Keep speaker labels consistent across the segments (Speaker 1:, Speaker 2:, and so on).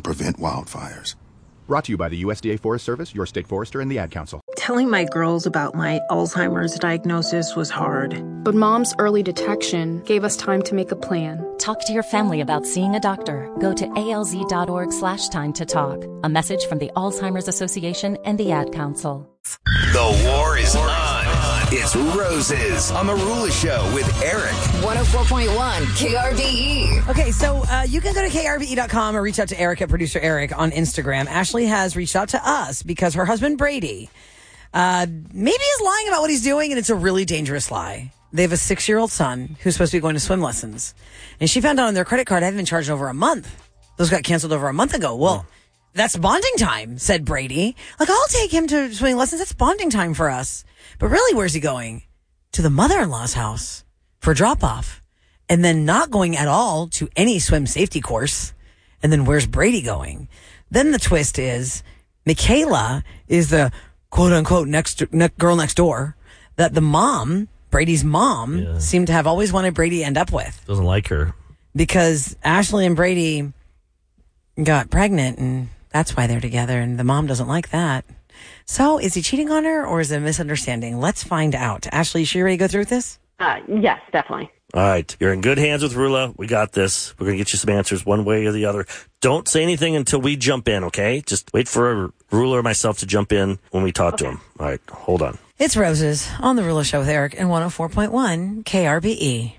Speaker 1: prevent wildfires.
Speaker 2: Brought to you by the USDA Forest Service, your state forester, and the Ad Council.
Speaker 3: Telling my girls about my Alzheimer's diagnosis was hard.
Speaker 4: But Mom's early detection gave us time to make a plan.
Speaker 5: Talk to your family about seeing a doctor. Go to alz.org/time to talk. A message from the Alzheimer's Association and the Ad Council.
Speaker 6: The war is on. It's Roses on The Rula Show with Eric.
Speaker 7: 104.1 KRBE.
Speaker 8: Okay, so you can go to krbe.com or reach out to Eric at Producer Eric on Instagram. Ashley has reached out to us because her husband Brady maybe is lying about what he's doing, and it's a really dangerous lie. They have a 6-year-old son who's supposed to be going to swim lessons. And she found out on their credit card, I haven't been charged over a month. Those got canceled over a month ago. Well, that's bonding time, said Brady. Like, I'll take him to swimming lessons. That's bonding time for us. But really, where's he going? To the mother-in-law's house for drop-off. And then not going at all to any swim safety course. And then where's Brady going? Then the twist is Michaela is the quote-unquote girl next door that the mom, Brady's mom, seemed to have always wanted Brady to end up with.
Speaker 9: Doesn't like her.
Speaker 8: Because Ashley and Brady got pregnant, and that's why they're together, and the mom doesn't like that. So is he cheating on her, or is it a misunderstanding? Let's find out. Ashley, you ready to go through with this?
Speaker 10: Yes, definitely.
Speaker 9: All right. You're in good hands with Rula. We got this. We're going to get you some answers one way or the other. Don't say anything until we jump in, okay? Just wait for Rula or myself to jump in when we talk to him. All right. Hold on.
Speaker 8: It's Roses on The Rula Show with Eric and 104.1 KRBE.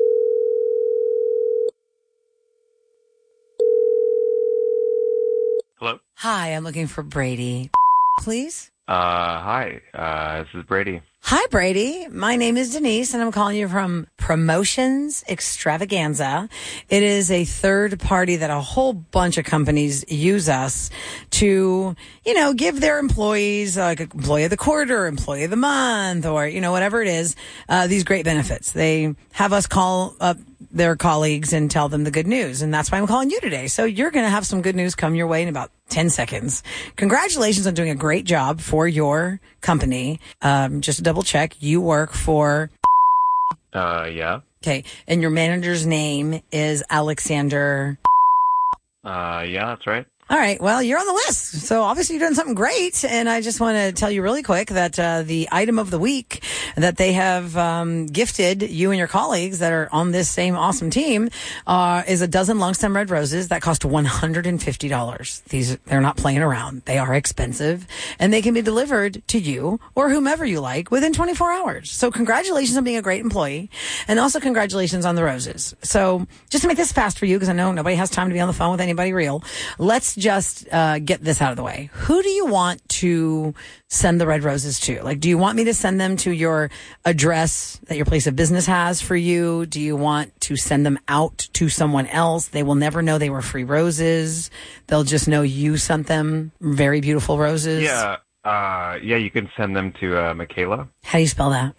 Speaker 11: Hello?
Speaker 8: Hi, I'm looking for Brady. Please?
Speaker 11: Hi. This is Brady.
Speaker 8: Hi, Brady. My name is Denise, and I'm calling you from Promotions Extravaganza. It is a third party that a whole bunch of companies use us to, give their employees, like employee of the quarter, employee of the month, or, whatever it is, these great benefits. They have us call up their colleagues and tell them the good news. And that's why I'm calling you today. So you're going to have some good news come your way in about 10 seconds. Congratulations on doing a great job for your company. Just to double check, you work for...
Speaker 11: Yeah.
Speaker 8: Okay. And your manager's name is Alexander...
Speaker 11: Yeah, that's right.
Speaker 8: All right. Well, you're on the list. So obviously you're doing something great. And I just want to tell you really quick that the item of the week that they have gifted you and your colleagues that are on this same awesome team is a dozen long stem red roses that cost $150. They're not playing around. They are expensive, and they can be delivered to you or whomever you like within 24 hours. So congratulations on being a great employee, and also congratulations on the roses. So just to make this fast for you, because I know nobody has time to be on the phone with anybody real, let's just get this out of the way. Who do you want to send the red roses to? Like, do you want me to send them to your address that your place of business has for you? Do you want to send them out to someone else? They will never know they were free roses. They'll just know you sent them very beautiful roses.
Speaker 11: Yeah. You can send them to Michaela.
Speaker 8: How do you spell that?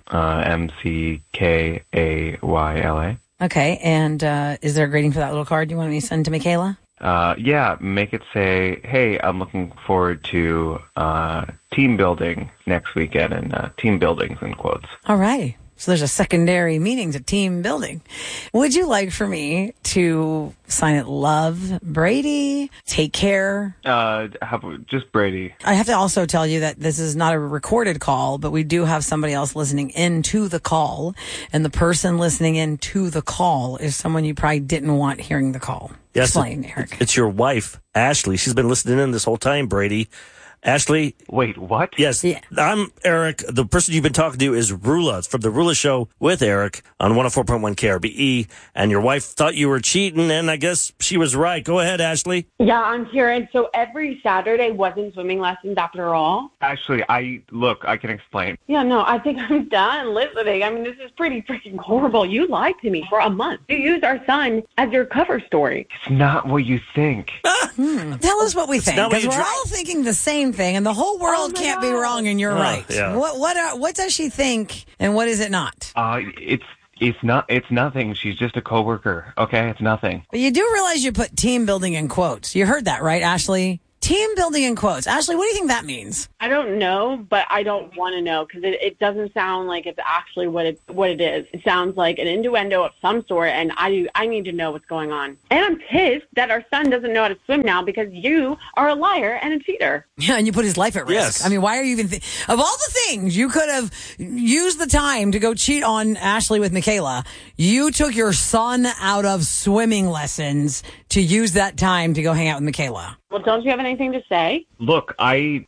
Speaker 11: Mckayla.
Speaker 8: Okay. And is there a grading for that little card you want me to send to Michaela?
Speaker 11: Yeah, make it say, hey, I'm looking forward to team building next weekend, and team buildings in quotes.
Speaker 8: All right. So there's a secondary meaning to team building. Would you like for me to sign it Love Brady? Take care?
Speaker 11: Just Brady.
Speaker 8: I have to also tell you that this is not a recorded call, but we do have somebody else listening in to the call. And the person listening in to the call is someone you probably didn't want hearing the call.
Speaker 9: Yes,
Speaker 8: explain, Eric.
Speaker 9: It's your wife, Ashley. She's been listening in this whole time, Brady. Ashley.
Speaker 11: Wait, what?
Speaker 9: Yes. Yeah. I'm Eric. The person you've been talking to is Rula. It's from the Rula Show with Eric on 104.1 KRBE. And your wife thought you were cheating, and I guess she was right. Go ahead, Ashley.
Speaker 10: Yeah, I'm Karen. So every Saturday wasn't swimming lessons after all?
Speaker 11: Actually, I can explain.
Speaker 10: Yeah, no, I think I'm done listening. I mean, this is pretty freaking horrible. You lied to me for a month. You used our son as your cover story.
Speaker 11: It's not what you think.
Speaker 8: Tell us what we think, because we're all thinking the same thing, and the whole world can't be wrong, and you're right.
Speaker 9: Yeah.
Speaker 8: What does she think, and what is it not?
Speaker 11: It's nothing. She's just a coworker. Okay, it's nothing.
Speaker 8: But you do realize you put team building in quotes. You heard that, right, Ashley? Team building in quotes. Ashley, what do you think that means?
Speaker 10: I don't know, but I don't want to know because it doesn't sound like it's actually what it is. It sounds like an innuendo of some sort, and I need to know what's going on. And I'm pissed that our son doesn't know how to swim now because you are a liar and a cheater.
Speaker 8: Yeah, and you put his life at risk.
Speaker 9: Yes.
Speaker 8: I mean, why are you even of all the things you could have used the time to go cheat on Ashley with Michaela, you took your son out of swimming lessons to use that time to go hang out with Michaela.
Speaker 10: Well, don't you have anything to say?
Speaker 11: Look, I'll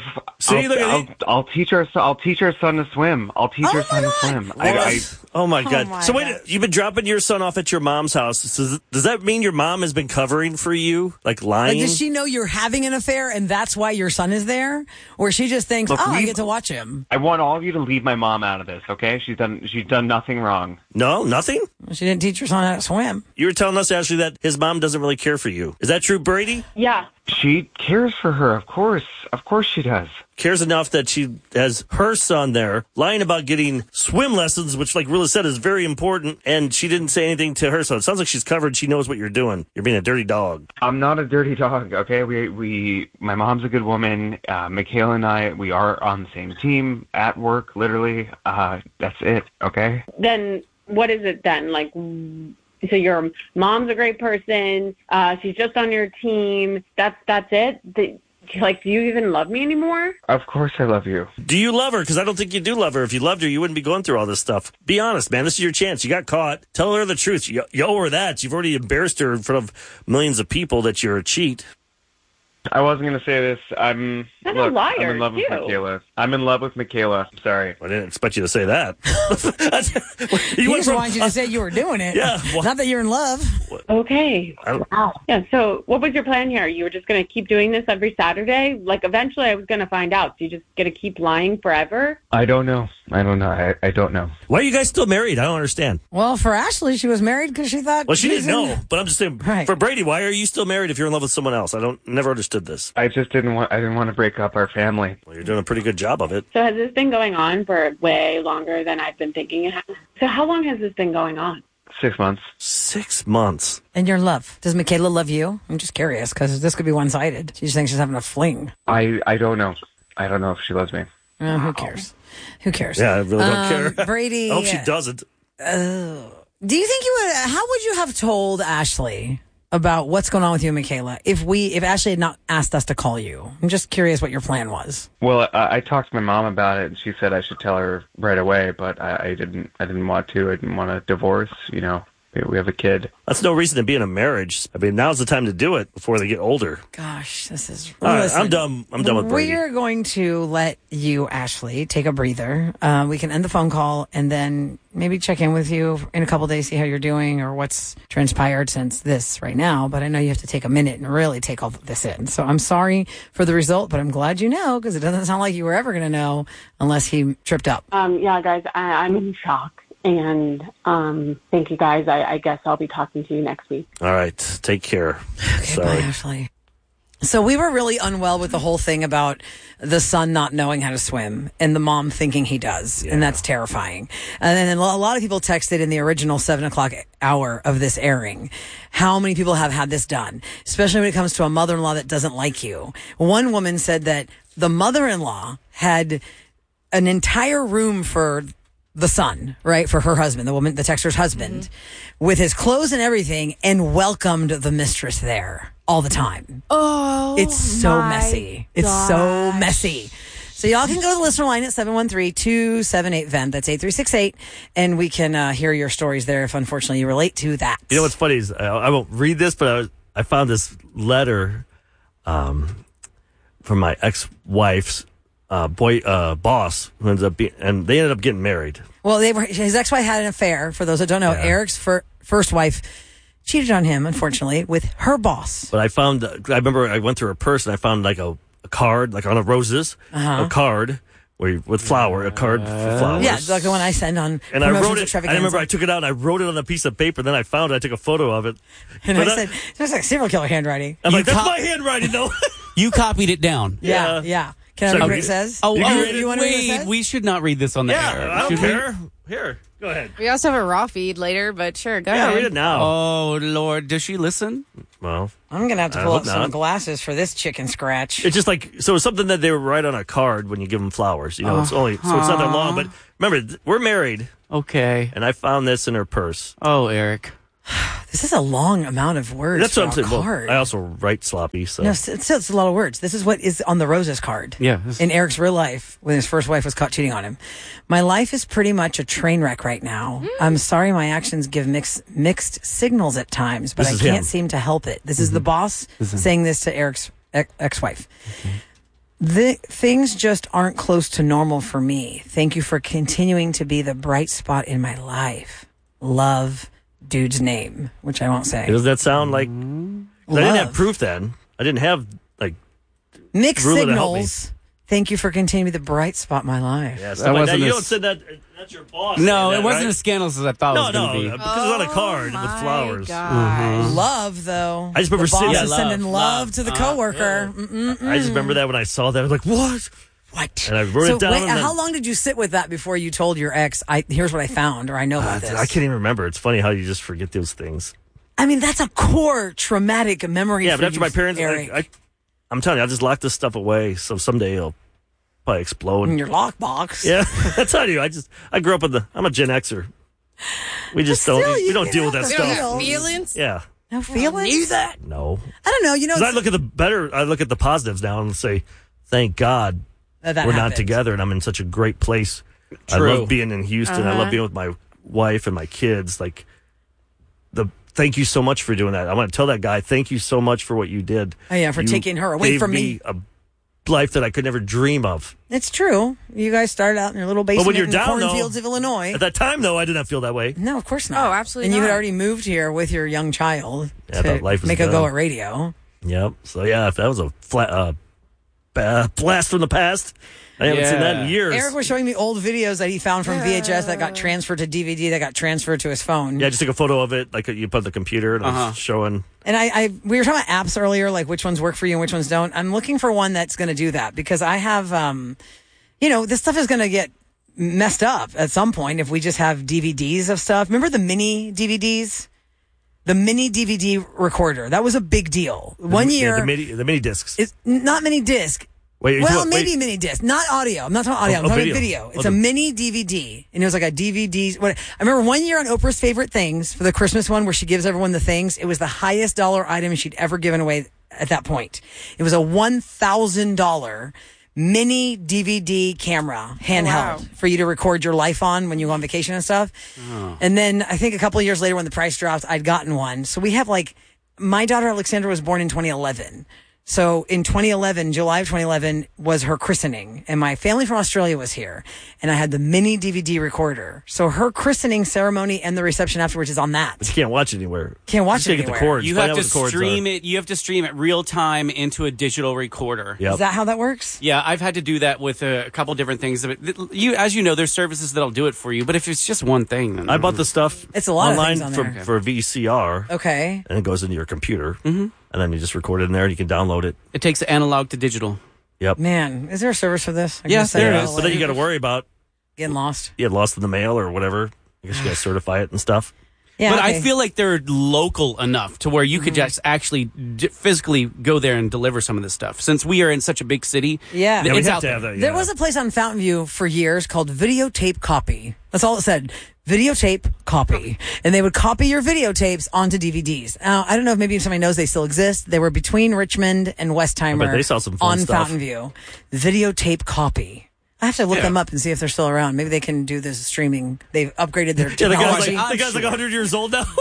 Speaker 11: teach our son to swim. I'll teach her son to swim.
Speaker 9: Oh my God!
Speaker 8: my
Speaker 9: So wait,
Speaker 8: God.
Speaker 9: you've been dropping your son off at your mom's house. Does that mean your mom has been covering for you, like lying?
Speaker 8: Like, does she know you're having an affair and that's why your son is there? Or she just thinks,
Speaker 11: Look,
Speaker 8: I get to watch him?
Speaker 11: I want all of you to leave my mom out of this, okay? She's done nothing wrong.
Speaker 9: No, nothing.
Speaker 8: She didn't teach your son how to swim.
Speaker 9: You were telling us, Ashley, that his mom doesn't really care for you. Is that true, Brady?
Speaker 10: Yeah.
Speaker 11: She cares for her, of course. Of course she does.
Speaker 9: Cares enough that she has her son there lying about getting swim lessons, which, like Rilla said, is very important, and she didn't say anything to her son. It sounds like she's covered. She knows what you're doing. You're being a dirty dog.
Speaker 11: I'm not a dirty dog, okay? My mom's a good woman. Michaela and I, we are on the same team at work, literally. That's it, okay?
Speaker 10: Then what is it then? Like, so your mom's a great person. She's just on your team. That's it? Do you even love me anymore?
Speaker 11: Of course I love you.
Speaker 9: Do you love her? Because I don't think you do love her. If you loved her, you wouldn't be going through all this stuff. Be honest, man. This is your chance. You got caught. Tell her the truth. You owe her that. You've already embarrassed her in front of millions of people that you're a cheat.
Speaker 11: I wasn't going to say this. I'm
Speaker 10: a liar,
Speaker 11: I'm in love with
Speaker 10: too.
Speaker 11: Michaela. I'm in love with Michaela. I'm sorry.
Speaker 9: I didn't expect you to say that.
Speaker 8: He just wanted you to say you were doing it.
Speaker 9: Yeah, well-
Speaker 8: Not that you're in love.
Speaker 10: Okay. Wow. Yeah, so what was your plan here? You were just going to keep doing this every Saturday? Like, eventually I was going to find out. So you just going to keep lying forever?
Speaker 11: I don't know. I don't know.
Speaker 9: Why are you guys still married? I don't understand.
Speaker 8: Well, for Ashley, she was married because she thought...
Speaker 9: Well, she
Speaker 8: was
Speaker 9: didn't
Speaker 8: in-
Speaker 9: know, but I'm just saying,
Speaker 8: Right.
Speaker 9: for Brady, why are you still married if you're in love with someone else? Never understood this.
Speaker 11: I just didn't want to break up our family.
Speaker 9: Well, you're doing a pretty good job of it.
Speaker 10: So has this been going on for way longer than I've been thinking it has? So how long has this been going on?
Speaker 11: 6 months.
Speaker 9: 6 months.
Speaker 8: And your love. Does Michaela love you? I'm just curious because this could be one-sided. She just thinks she's having a fling.
Speaker 11: I don't know. I don't know if she loves me.
Speaker 8: Who cares? Who cares?
Speaker 9: Yeah, I really don't care.
Speaker 8: Brady.
Speaker 9: I hope she doesn't.
Speaker 8: Do you think you would? How would you have told Ashley about what's going on with you and Michaela if Ashley had not asked us to call you? I'm just curious what your plan was.
Speaker 11: Well, I talked to my mom about it, and she said I should tell her right away, but I didn't want to. I didn't want a divorce, you know. We have a kid.
Speaker 9: That's no reason to be in a marriage. I mean, now's the time to do it before they get older.
Speaker 8: Gosh, this is...
Speaker 9: All right, I'm done with Brady.
Speaker 8: We're going to let you, Ashley, take a breather. We can end the phone call and then maybe check in with you in a couple days, see how you're doing or what's transpired since this right now. But I know you have to take a minute and really take all this in. So I'm sorry for the result, but I'm glad you know because it doesn't sound like you were ever going to know unless he tripped up.
Speaker 10: Yeah, guys, I'm in shock. And thank you, guys. I guess I'll be talking to you next week.
Speaker 9: All right. Take care.
Speaker 8: Okay,
Speaker 9: Sorry.
Speaker 8: bye, Ashley. So we were really unwell with the whole thing about the son not knowing how to swim and the mom thinking he does. Yeah. And that's terrifying. And then a lot of people texted in the original 7:00 hour of this airing. How many people have had this done? Especially when it comes to a mother-in-law that doesn't like you. One woman said that the mother-in-law had an entire room for the son, right? For her husband, the texter's husband, with his clothes and everything, and welcomed the mistress there all the time.
Speaker 3: Oh,
Speaker 8: it's so messy. It's so messy. So y'all can go to the listener line at 713-278-VENT. That's 8368. And we can hear your stories there if unfortunately you relate to that.
Speaker 9: You know what's funny is I won't read this, but I found this letter from my ex-wife's boss, who ends up and they ended up getting married.
Speaker 8: Well, his ex-wife had an affair. For those that don't know, Eric's first wife cheated on him, unfortunately, with her boss.
Speaker 9: But I remember I went through her purse and I found like a card, like on a roses, a card with flower, a card for flowers.
Speaker 8: Yeah, like the one I send on.
Speaker 9: And I wrote it. I remember I took it out and I wrote it on a piece of paper. Then I found it. I took a photo of it.
Speaker 8: And I said, "That's like serial killer handwriting."
Speaker 9: I'm like, that's my handwriting, though.
Speaker 1: You copied it down.
Speaker 8: Yeah. Can I read what it says?
Speaker 1: Oh,
Speaker 8: you want to read what it
Speaker 1: wait,
Speaker 8: says?
Speaker 1: we should not read this on the air.
Speaker 9: I don't care. Here, go ahead.
Speaker 4: We also have a raw feed later, but sure, go ahead.
Speaker 9: Yeah, read it now.
Speaker 1: Oh, Lord. Does she listen?
Speaker 9: Well,
Speaker 8: I'm going to have to
Speaker 9: I
Speaker 8: pull
Speaker 9: hope
Speaker 8: up some
Speaker 9: not.
Speaker 8: glasses for this chicken scratch.
Speaker 9: It's just like, so it's something that they would write on a card when you give them flowers. You know, it's only, so it's not that long. But remember, we're married.
Speaker 1: Okay.
Speaker 9: And I found this in her purse.
Speaker 1: Oh, Eric.
Speaker 8: This is a long amount of words.
Speaker 9: That's what I'm
Speaker 8: for a
Speaker 9: saying. Well,
Speaker 8: card.
Speaker 9: I also write sloppy, so.
Speaker 8: No, it's a lot of words. This is what is on the roses card.
Speaker 1: Yeah.
Speaker 8: In Eric's real life, when his first wife was caught cheating on him. My life is pretty much a train wreck right now. I'm sorry my actions give mixed signals at times, but
Speaker 9: This
Speaker 8: I
Speaker 9: is
Speaker 8: can't
Speaker 9: him.
Speaker 8: seem to help it. This is the boss saying this to Eric's ex-wife. The things just aren't close to normal for me. Thank you for continuing to be the bright spot in my life. Love, dude's name, which I won't say.
Speaker 9: Does that sound like? 'Cause I didn't have proof then. I didn't have like
Speaker 8: Mixed
Speaker 9: Rula to help me.
Speaker 8: signals. Thank you for continuing to be the bright spot in my life.
Speaker 9: Yeah, stuff like that. You don't say that. That's your boss.
Speaker 1: No,
Speaker 9: saying
Speaker 1: it
Speaker 9: that,
Speaker 1: wasn't
Speaker 9: right?
Speaker 1: as scandalous as I thought it was going to be.
Speaker 9: because it's on a card with flowers.
Speaker 8: Love, though.
Speaker 9: I just remember
Speaker 8: the boss
Speaker 9: seeing-
Speaker 8: is
Speaker 9: Yeah,
Speaker 8: sending love to the coworker.
Speaker 9: I just remember that when I saw that, I was like, "What?
Speaker 8: What?"
Speaker 9: And I wrote
Speaker 8: So
Speaker 9: it down.
Speaker 8: wait,
Speaker 9: and then-
Speaker 8: how long did you sit with that before you told your ex, here's what I found, or I know about this?
Speaker 9: I can't even remember. It's funny how you just forget those things.
Speaker 8: I mean, that's a core traumatic memory
Speaker 9: Yeah,
Speaker 8: for
Speaker 9: but after
Speaker 8: you,
Speaker 9: my parents,
Speaker 8: Eric.
Speaker 9: I'm telling you, I just locked this stuff away. So someday it'll probably explode.
Speaker 8: In your lockbox.
Speaker 9: Yeah, I tell you, I grew up I'm a Gen Xer. We just
Speaker 8: But still,
Speaker 9: we don't deal with that
Speaker 8: you
Speaker 9: stuff.
Speaker 8: don't have
Speaker 12: feelings?
Speaker 9: Yeah.
Speaker 8: No feelings?
Speaker 9: No.
Speaker 8: I don't know. You know,
Speaker 9: 'Cause I look at the positives now and say, thank God
Speaker 8: that
Speaker 9: we're not
Speaker 8: happened.
Speaker 9: together and I'm in such a great place. I
Speaker 1: True.
Speaker 9: love being in Houston. I love being with my wife and my kids. Like thank you so much for doing that. I want to tell that guy, thank you so much for what you did.
Speaker 8: Oh, yeah, for
Speaker 9: You
Speaker 8: taking her away
Speaker 9: gave
Speaker 8: from me.
Speaker 9: A life that I could never dream of.
Speaker 8: It's true. You guys started out in your little basement
Speaker 9: when you're
Speaker 8: in the
Speaker 9: down, though-
Speaker 8: cornfields of Illinois.
Speaker 9: At that time, though, I did not feel that way.
Speaker 8: No, of course not.
Speaker 12: Oh, absolutely
Speaker 8: And you had
Speaker 12: not.
Speaker 8: already moved here with your young child
Speaker 9: Yeah, I thought
Speaker 8: to
Speaker 9: life was
Speaker 8: make a
Speaker 9: done.
Speaker 8: go at radio.
Speaker 9: Yep. So yeah, if that was a blast from the past, I haven't seen that in years.
Speaker 8: Eric was showing me old videos that he found from VHS that got transferred to DVD that got transferred to his phone.
Speaker 9: Yeah, I just took a photo of it, like you put on the computer, and I was showing.
Speaker 8: And we were talking about apps earlier, like which ones work for you and which ones don't. I'm looking for one that's going to do that because I have, this stuff is going to get messed up at some point if we just have DVDs of stuff. Remember the mini DVDs? The mini DVD recorder. That was a big deal. One year.
Speaker 9: Yeah, the mini discs.
Speaker 8: It's not mini disc.
Speaker 9: Wait,
Speaker 8: Well, maybe mini disc, not audio. I'm not talking audio. I'm talking
Speaker 9: video.
Speaker 8: It's a mini DVD, and it was like a DVD. I remember one year on Oprah's Favorite Things for the Christmas one, where she gives everyone the things. It was the highest dollar item she'd ever given away at that point. It was a $1,000 mini DVD camera, handheld, for you to record your life on when you go on vacation and stuff. And then I think a couple of years later, when the price dropped, I'd gotten one. So we have my daughter Alexandra was born in 2011. So in 2011, July of 2011 was her christening, and my family from Australia was here, and I had the mini DVD recorder. So her christening ceremony and the reception afterwards is on that.
Speaker 9: But you can't watch it anywhere.
Speaker 8: Can't watch
Speaker 9: you
Speaker 8: it
Speaker 9: can't get the
Speaker 8: anywhere.
Speaker 9: cords.
Speaker 1: You
Speaker 9: Find
Speaker 1: have
Speaker 9: out
Speaker 1: to
Speaker 9: what the cords
Speaker 1: stream
Speaker 9: are.
Speaker 1: it. You have to stream it real time into a digital recorder.
Speaker 9: Yep.
Speaker 8: Is that how that works?
Speaker 1: Yeah, I've had to do that with a couple different things. As you know, there's services that'll do it for you. But if it's just one thing, then
Speaker 9: I bought the stuff
Speaker 8: It's a lot of
Speaker 9: online
Speaker 8: things on there.
Speaker 9: for VCR,
Speaker 8: Okay.
Speaker 9: and it goes into your computer, and then you just record it in there, and you can download it.
Speaker 1: It takes analog to digital.
Speaker 9: Yep.
Speaker 8: Man, is there a service for this? I
Speaker 1: Yeah,
Speaker 8: guess
Speaker 1: there
Speaker 8: I-
Speaker 1: is.
Speaker 9: But then you got to worry about
Speaker 8: Getting lost.
Speaker 9: you had lost in the mail or whatever. I guess you got to certify it and stuff.
Speaker 8: Yeah,
Speaker 1: But
Speaker 8: okay.
Speaker 1: I feel like they're local enough to where you could just actually physically go there and deliver some of this stuff. Since we are in such a big city,
Speaker 8: Yeah.
Speaker 9: Yeah, we
Speaker 1: it's
Speaker 9: have
Speaker 1: out
Speaker 9: to
Speaker 1: there.
Speaker 9: have that.
Speaker 8: There
Speaker 9: yeah.
Speaker 8: was a place on Fountain View for years called Videotape Copy. That's all it said. Videotape Copy. And they would copy your videotapes onto DVDs. Now, I don't know if maybe somebody knows they still exist. They were between Richmond and Westheimer
Speaker 9: they sell some fun
Speaker 8: on
Speaker 9: stuff.
Speaker 8: Fountain View. Videotape Copy. I have to look them up and see if they're still around. Maybe they can do this streaming. They've upgraded their
Speaker 9: Yeah,
Speaker 8: technology.
Speaker 9: the guy's like 100 years old now.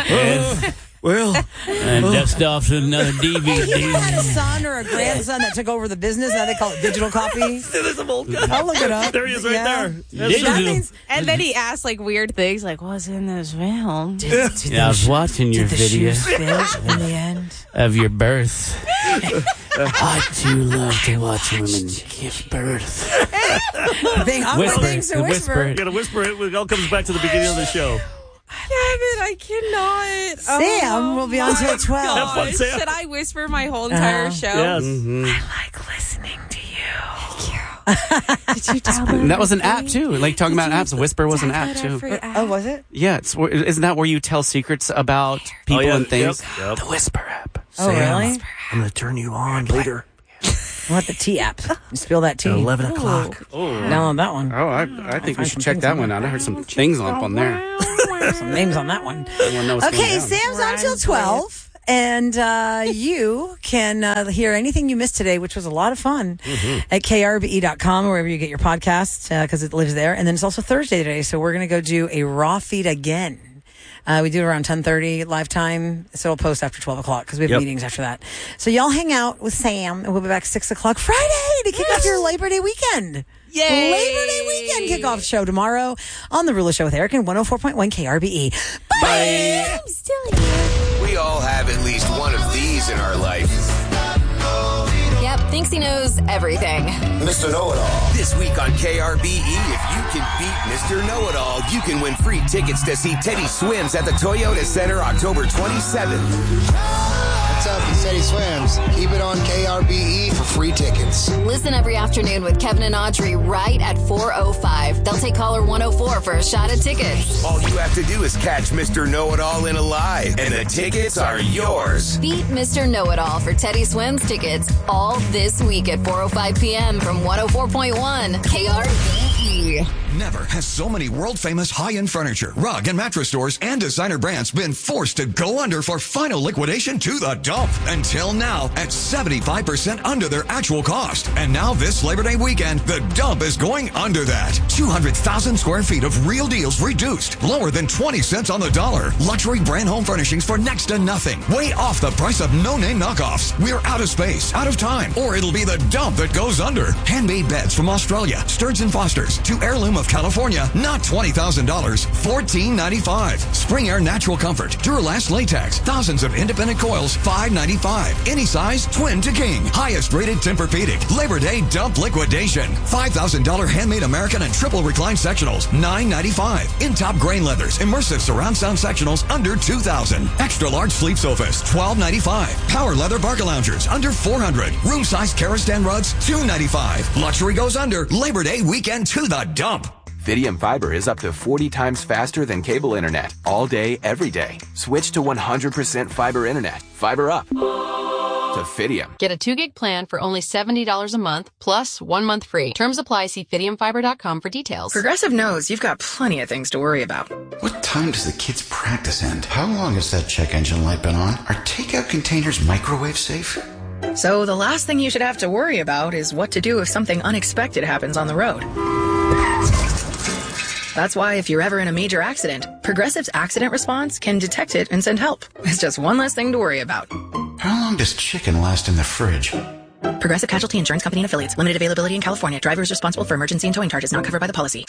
Speaker 1: And dust off to another
Speaker 8: Hey, you
Speaker 1: DVD.
Speaker 8: ever had a son or a grandson that took over the business? Now they call it digital copy.
Speaker 9: There's some old guy.
Speaker 8: I'll look it up.
Speaker 9: There he is right
Speaker 8: Yeah.
Speaker 9: there.
Speaker 8: That means
Speaker 12: And then he asked weird things like, "What's in this film?"
Speaker 1: Yeah, I was watching your
Speaker 8: the
Speaker 1: video
Speaker 8: shoes fit in the end.
Speaker 1: of your birth. I do love to watch women give birth.
Speaker 8: I'm
Speaker 1: Whisper.
Speaker 8: willing to whisper.
Speaker 9: You got to whisper it. It all comes back to the beginning of the show.
Speaker 12: Kevin, I cannot.
Speaker 8: Sam will be on till 12.
Speaker 9: Have fun, Sam.
Speaker 12: Should I whisper my whole entire show?
Speaker 9: Yes.
Speaker 8: like listening to you.
Speaker 12: Did you tell them?
Speaker 1: That was an app too. Like talking about apps, Whisper was an app too.
Speaker 8: Oh, was it?
Speaker 1: Yeah, isn't that where you tell secrets about people
Speaker 9: Oh, yeah.
Speaker 1: and things?
Speaker 9: Yep.
Speaker 1: The Whisper app.
Speaker 8: Oh, really?
Speaker 9: I'm going to turn you on later.
Speaker 8: I want the tea app. You spill that tea.
Speaker 9: At 11 o'clock.
Speaker 1: Oh,
Speaker 8: download that one.
Speaker 1: Oh, I think we should check that one out. I heard some things up on there.
Speaker 8: Some names on that one.
Speaker 1: Okay,
Speaker 8: Sam's on till 12. And you can hear anything you missed today, which was a lot of fun, at krbe.com, wherever you get your podcast, because it lives there. And then it's also Thursday today, so we're going to go do a raw feed again. We do it around 10:30 live time, so it'll post after 12 o'clock because we have meetings after that. So y'all hang out with Sam, and we'll be back 6 o'clock Friday to kick off your Labor Day weekend.
Speaker 12: Yay!
Speaker 8: Labor Day weekend kickoff show tomorrow on The Ruler Show with Eric and 104.1 KRBE. Bye!
Speaker 12: I'm still here.
Speaker 6: We all have at least one of these in our life.
Speaker 7: Yep, thinks he knows everything.
Speaker 6: Mr. Know-It-All. This week on KRBE, if you can beat Mr. Know-It-All, you can win free tickets to see Teddy Swims at the Toyota Center October 27th.
Speaker 13: What's up? It's Teddy Swims. Keep it on KRBE for free tickets.
Speaker 7: Listen every afternoon with Kevin and Audrey right at 4:05. They'll take caller 104 for a shot at tickets.
Speaker 6: All you have to do is catch Mr. Know-It-All in a live, and the tickets are yours.
Speaker 7: Beat Mr. Know-It-All for Teddy Swims tickets all this week at 4:05 p.m. from 104.1 KRBE.
Speaker 14: Never has so many world-famous high-end furniture, rug, and mattress stores and designer brands been forced to go under for final liquidation to the dump. Until now, at 75% under their actual cost. And now this Labor Day weekend, the dump is going under that. 200,000 square feet of real deals reduced, lower than 20 cents on the dollar. Luxury brand home furnishings for next to nothing. Way off the price of no-name knockoffs. We're out of space, out of time, or it'll be the dump that goes under. Handmade beds from Australia, Stearns & Foster's, to Heirloom of California, not $20,000, $14.95. Spring Air Natural Comfort, Duralast Latex, thousands of independent coils, $5.95. Any size, twin to king. Highest rated Tempur-Pedic. Labor Day dump liquidation. $5,000 handmade American and triple recline sectionals, $9.95. In-top grain leathers, immersive surround sound sectionals, under $2,000. Extra large sleep sofas, $12.95. Power leather Barca loungers, under $400. Room size Karastan rugs, $2.95. Luxury goes under. Labor Day weekend to the dump.
Speaker 2: Fidium Fiber is up to 40 times faster than cable internet, all day, every day. Switch to 100% fiber internet. Fiber up to Fidium.
Speaker 15: Get a 2-gig plan for only $70 a month, plus 1 month free. Terms apply. See FidiumFiber.com for details.
Speaker 16: Progressive knows you've got plenty of things to worry about.
Speaker 17: What time does the kids' practice end? How long has that check engine light been on? Are takeout containers microwave safe?
Speaker 16: So the last thing you should have to worry about is what to do if something unexpected happens on the road. That's why if you're ever in a major accident, Progressive's accident response can detect it and send help. It's just one less thing to worry about.
Speaker 17: How long does chicken last in the fridge?
Speaker 16: Progressive Casualty Insurance Company and Affiliates. Limited availability in California. Driver is responsible for emergency and towing charges not covered by the policy.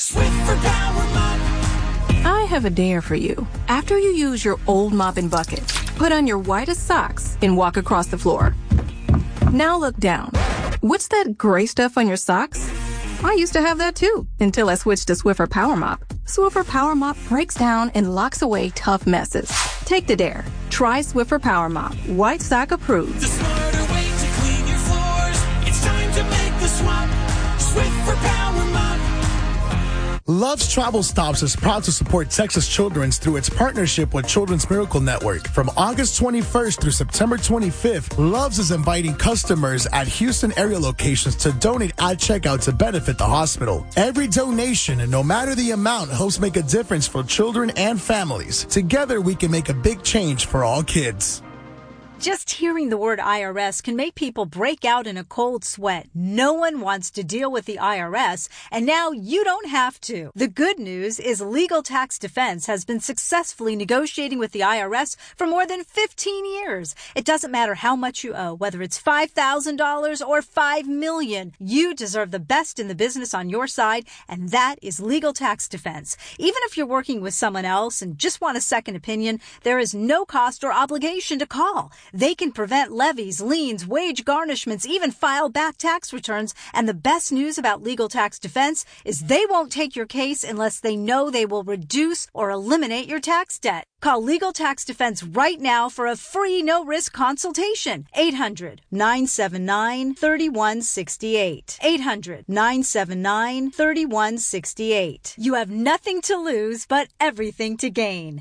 Speaker 18: I have a dare for you. After you use your old mop and bucket, put on your whitest socks and walk across the floor. Now look down. What's that gray stuff on your socks? I used to have that too, until I switched to Swiffer Power Mop. Swiffer Power Mop breaks down and locks away tough messes. Take the dare. Try Swiffer Power Mop. White sock approved.
Speaker 19: The smarter way to clean your floors. It's time to make the swap. Swiffer Power Mop.
Speaker 20: Love's Travel Stops is proud to support Texas Children's through its partnership with Children's Miracle Network. From August 21st through September 25th, Love's is inviting customers at Houston area locations to donate at checkout to benefit the hospital. Every donation, and no matter the amount, helps make a difference for children and families. Together, we can make a big change for all kids.
Speaker 21: Just hearing the word IRS can make people break out in a cold sweat. No one wants to deal with the IRS, and now you don't have to. The good news is Legal Tax Defense has been successfully negotiating with the IRS for more than 15 years. It doesn't matter how much you owe, whether it's $5,000 or $5 million. You deserve the best in the business on your side, and that is Legal Tax Defense. Even if you're working with someone else and just want a second opinion, there is no cost or obligation to call. They can prevent levies, liens, wage garnishments, even file back tax returns. And the best news about Legal Tax Defense is they won't take your case unless they know they will reduce or eliminate your tax debt. Call Legal Tax Defense right now for a free no-risk consultation. 800-979-3168. 800-979-3168. You have nothing to lose but everything to gain.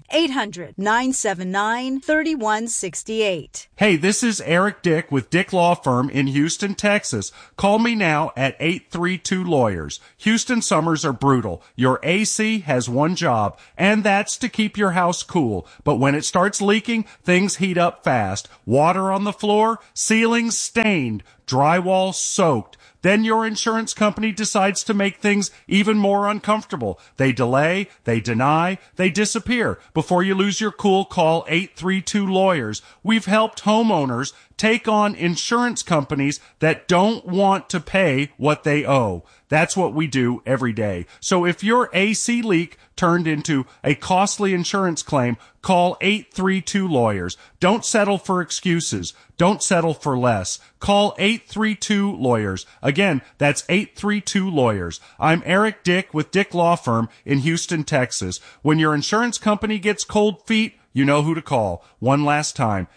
Speaker 21: 800-979-3168.
Speaker 5: Hey, this is Eric Dick with Dick Law Firm in Houston, Texas. Call me now at 832-LAWYERS. Houston summers are brutal. Your AC has one job, and that's to keep your house cool. But when it starts leaking, things heat up fast. Water on the floor, ceilings stained, drywall soaked. Then your insurance company decides to make things even more uncomfortable. They delay, they deny, they disappear. Before you lose your cool, call 832-LAWYERS. We've helped homeowners take on insurance companies that don't want to pay what they owe. That's what we do every day. So if your AC leak turned into a costly insurance claim, call 832-LAWYERS. Don't settle for excuses. Don't settle for less. Call 832-LAWYERS. Again, that's 832-LAWYERS. I'm Eric Dick with Dick Law Firm in Houston, Texas. When your insurance company gets cold feet, you know who to call. One last time,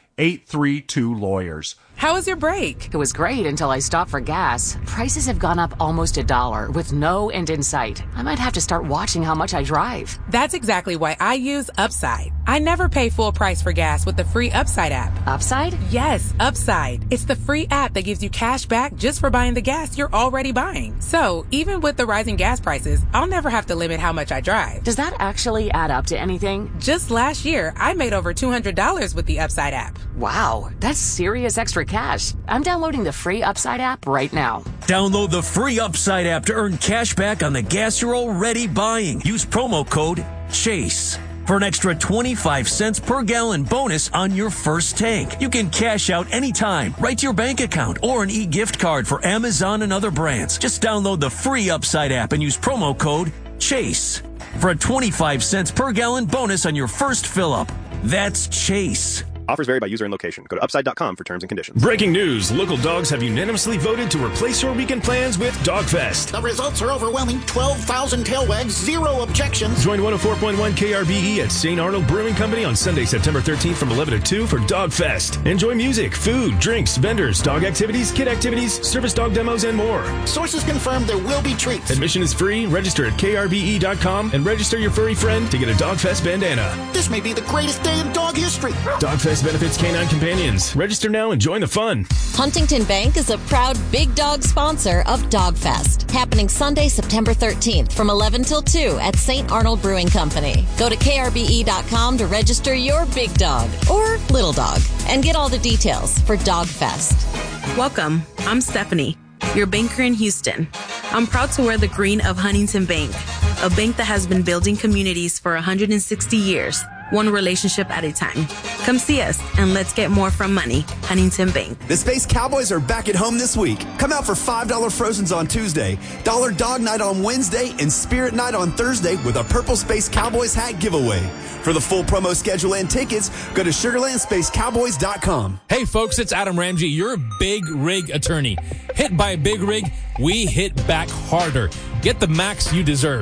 Speaker 5: 832-LAWYERS.
Speaker 22: How was your break?
Speaker 23: It was great until I stopped for gas. Prices have gone up almost $1 with no end in sight. I might have to start watching how much I drive.
Speaker 22: That's exactly why I use Upside. I never pay full price for gas with the free Upside app.
Speaker 23: Upside?
Speaker 22: Yes, Upside. It's the free app that gives you cash back just for buying the gas you're already buying. So even with the rising gas prices, I'll never have to limit how much I drive.
Speaker 23: Does that actually add up to anything?
Speaker 22: Just last year, I made over $200 with the Upside app.
Speaker 23: Wow, that's serious extra cash. I'm downloading the free Upside app right now.
Speaker 24: Download the free Upside app to earn cash back on the gas you're already buying. Use promo code CHASE for an extra 25 cents per gallon bonus on your first tank. You can cash out anytime, right to your bank account, or an e-gift card for Amazon and other brands. Just download the free Upside app and use promo code CHASE for a 25 cents per gallon bonus on your first fill-up. That's CHASE.
Speaker 25: Offers vary by user and location. Go to upside.com for terms and conditions.
Speaker 26: Breaking news. Local dogs have unanimously voted to replace your weekend plans with Dogfest.
Speaker 27: The results are overwhelming. 12,000 tail wags, 0 objections.
Speaker 26: Join 104.1 KRBE at St. Arnold Brewing Company on Sunday, September 13th from 11 to 2 for Dogfest. Enjoy music, food, drinks, vendors, dog activities, kid activities, service dog demos, and more.
Speaker 27: Sources confirm there will be treats.
Speaker 26: Admission is free. Register at krbe.com and register your furry friend to get a Dogfest bandana.
Speaker 27: This may be the greatest day in dog history.
Speaker 26: Dogfest benefits canine companions. Register now and join the fun.
Speaker 7: Huntington Bank is a proud Big Dog sponsor of Dogfest, happening Sunday, September 13th from 11 till 2 at St. Arnold Brewing Company. Go to krbe.com to register your big dog or little dog and get all the details for Dogfest.
Speaker 28: Welcome. I'm Stephanie, your banker in Houston. I'm proud to wear the green of Huntington Bank, a bank that has been building communities for 160 years. One relationship at a time. Come see us and let's get more from money. Huntington Bank.
Speaker 29: The Space Cowboys are back at home this week. Come out for $5 Frozens on Tuesday, Dollar Dog Night on Wednesday, and Spirit Night on Thursday with a Purple Space Cowboys hat giveaway. For the full promo schedule and tickets, go to SugarlandSpaceCowboys.com.
Speaker 30: Hey folks, it's Adam Ramsey, your big rig attorney. Hit by a big rig, we hit back harder. Get the max you deserve.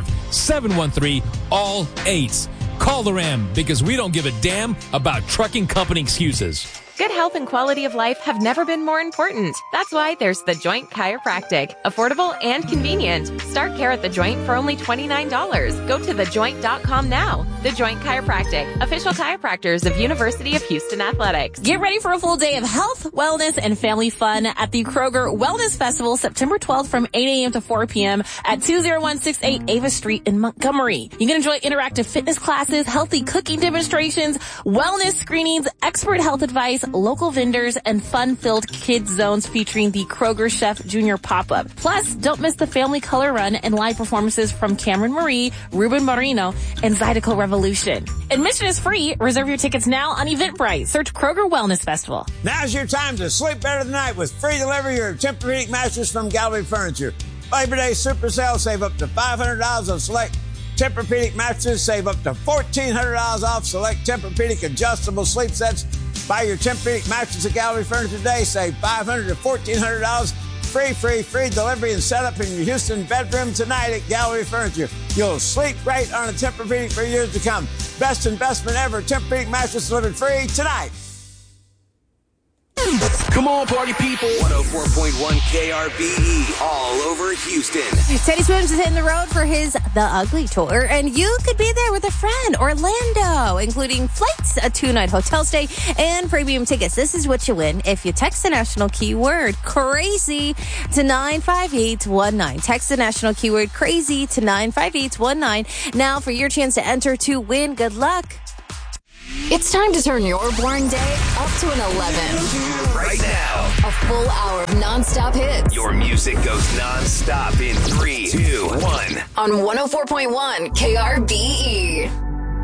Speaker 30: 713 all 8s. Call the Ram because we don't give a damn about trucking company excuses.
Speaker 31: Good health and quality of life have never been more important. That's why there's The Joint Chiropractic. Affordable and convenient. Start care at The Joint for only $29. Go to thejoint.com now. The Joint Chiropractic. Official chiropractors of University of Houston Athletics.
Speaker 32: Get ready for a full day of health, wellness, and family fun at the Kroger Wellness Festival, September 12th from 8 a.m. to 4 p.m. at 20168 Ava Street in Montgomery. You can enjoy interactive fitness classes, healthy cooking demonstrations, wellness screenings, expert health advice, local vendors, and fun-filled kids zones featuring the Kroger Chef Junior pop-up. Plus, don't miss the family color run and live performances from Cameron Marie, Ruben Marino, and Zydeco Revolution. Admission is free. Reserve your tickets now on Eventbrite. Search Kroger Wellness Festival.
Speaker 33: Now's your time to sleep better tonight with free delivery of Tempur-Pedic mattress from Gallery Furniture. Labor Day Super Sale, save up to $500 on select Tempur-Pedic mattresses. Save up to $1,400 off select Tempur-Pedic adjustable sleep sets. Buy your Tempur-Pedic mattress at Gallery Furniture today. Save $500 to $1,400. free delivery and setup in your Houston bedroom tonight at Gallery Furniture. You'll sleep great on a Tempur-Pedic for years to come. Best investment ever. Tempur-Pedic mattress delivered free tonight.
Speaker 1: Come on, party people. 104.1 KRBE, all over Houston.
Speaker 2: Teddy Swims is hitting the road for his The Ugly Tour, and you could be there with a friend, Orlando, including flights, a 2-night hotel stay, and premium tickets. This is what you win if you text the national keyword CRAZY to 95819. Text the national keyword CRAZY to 95819. Now for your chance to enter to win. Good luck.
Speaker 7: It's time to turn your boring day up to an 11.
Speaker 1: Right now.
Speaker 7: A full hour of nonstop hits.
Speaker 1: Your music goes nonstop in 3, 2, 1.
Speaker 7: On 104.1 KRBE.